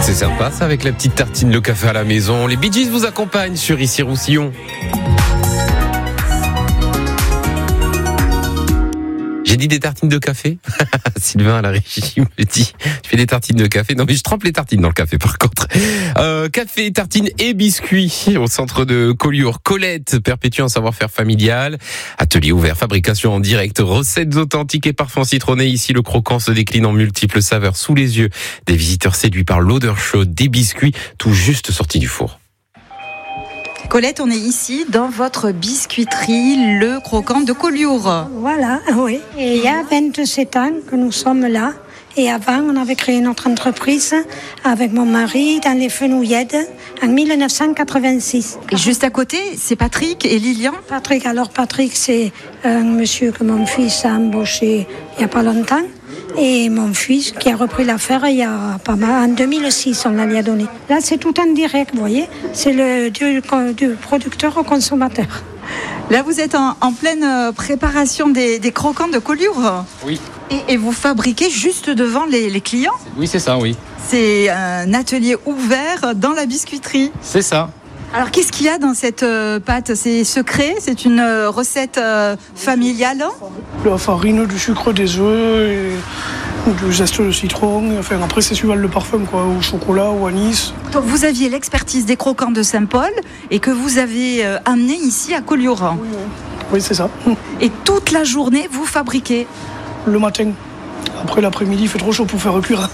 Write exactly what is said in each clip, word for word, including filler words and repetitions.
C'est sympa ça avec la petite tartine, le café à la maison. Les Bee Gees vous accompagnent sur Ici Roussillon. J'ai dit des tartines de café. Sylvain à la régie me dit, je fais des tartines de café. Non mais je trempe les tartines dans le café par contre. Euh, café, tartines et biscuits au centre de Collioure. Colette perpétue un savoir-faire familial. Atelier ouvert, fabrication en direct, recettes authentiques et parfums citronnés. Ici le croquant se décline en multiples saveurs sous les yeux des visiteurs séduits par l'odeur chaude des biscuits tout juste sortis du four. Colette, on est ici dans votre biscuiterie, le croquant de Collioure. Voilà, oui. Et il y a vingt-sept ans que nous sommes là. Et avant, on avait créé notre entreprise avec mon mari dans les Fenouillèdes en dix-neuf cent quatre-vingt-six. Et juste à côté, c'est Patrick et Lilian. Patrick, alors Patrick, c'est un monsieur que mon fils a embauché il n'y a pas longtemps. Et mon fils qui a repris l'affaire il y a pas mal, en deux mille six, on la lui a donné. Là, c'est tout en direct, vous voyez. C'est le du, du producteur au consommateur. Là, vous êtes en, en pleine préparation des, des croquants de Collioure. Oui. Et, et vous fabriquez juste devant les, les clients. Oui, c'est ça, oui. C'est un atelier ouvert dans la biscuiterie. C'est ça. Alors, qu'est-ce qu'il y a dans cette euh, pâte ? C'est secret ? C'est une euh, recette euh, familiale ? La farine, du sucre, des œufs, et du zeste de citron. Enfin, après, c'est suivant le parfum, quoi, au chocolat, au anis. Donc, vous aviez l'expertise des croquants de Saint-Paul et que vous avez euh, amené ici à Collioure. Oui, oui. Oui, c'est ça. Et toute la journée, vous fabriquez ? Le matin. Après, l'après-midi, il fait trop chaud pour faire cuire.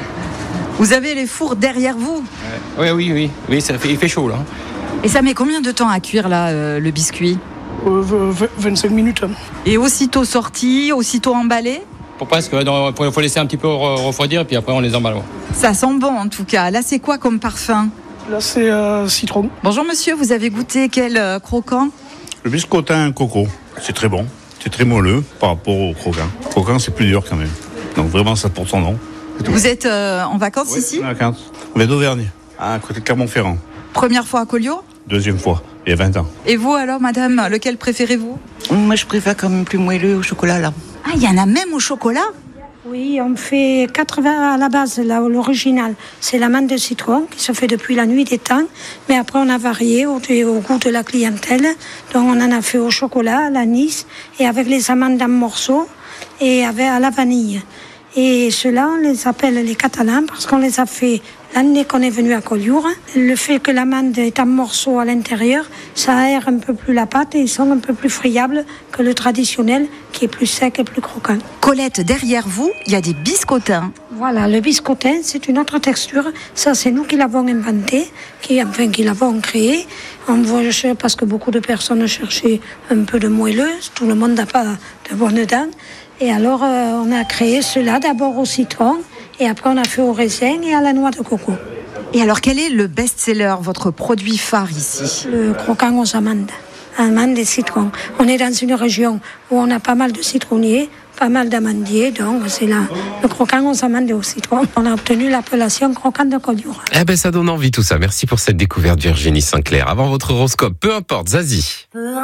Vous avez les fours derrière vous ? Oui, oui, oui. Oui, ça fait, il fait chaud, là. Et ça met combien de temps à cuire, là, euh, le biscuit ? euh, vingt-cinq minutes. Et aussitôt sorti, aussitôt emballé ? Pour presque, il faut laisser un petit peu refroidir, et puis après, on les emballe. Ça sent bon, en tout cas. Là, c'est quoi comme parfum ? Là, c'est euh, citron. Bonjour, monsieur. Vous avez goûté quel euh, croquant ? Le biscottin coco, c'est très bon. C'est très moelleux par rapport au croquant. Le croquant, c'est plus dur quand même. Donc vraiment, ça porte son nom. Vous êtes euh, en vacances oui, ici ? En vacances. On est d'Auvergne, à côté de Clermont-Ferrand. Première fois à Collioure ? Deuxième fois, il y a vingt ans. Et vous alors, madame, lequel préférez-vous ? Moi, je préfère quand même plus moelleux au chocolat, là. Ah, il y en a même au chocolat ? Oui, on fait quatre-vingts à la base, là, l'original. C'est l'amande de citron qui se fait depuis la nuit des temps. Mais après, on a varié au, au goût de la clientèle. Donc, on en a fait au chocolat, à l'anis et avec les amandes en morceaux et avec à la vanille. Et ceux-là, on les appelle les Catalans parce qu'on les a fait l'année qu'on est venu à Collioure. Le fait que l'amande est en morceaux à l'intérieur, ça aère un peu plus la pâte et ils sont un peu plus friables que le traditionnel qui est plus sec et plus croquant. Colette, derrière vous, il y a des biscottins. Voilà, le biscottin, c'est une autre texture. Ça, c'est nous qui l'avons inventé, qui, enfin, qui l'avons créé. On voit, parce que beaucoup de personnes cherchaient un peu de moelleuse. Tout le monde n'a pas de bonnes dents. Et alors, euh, on a créé cela d'abord au citron, et après on a fait au raisin et à la noix de coco. Et alors, quel est le best-seller, votre produit phare ici ? Le croquant aux amandes, amandes et citron. On est dans une région où on a pas mal de citronniers, pas mal d'amandiers, donc c'est là le croquant aux amandes et au citron. On a obtenu l'appellation croquant de Collioure. Eh ben, ça donne envie tout ça. Merci pour cette découverte, Virginie Sinclair. Avant votre horoscope, peu importe, Zazie.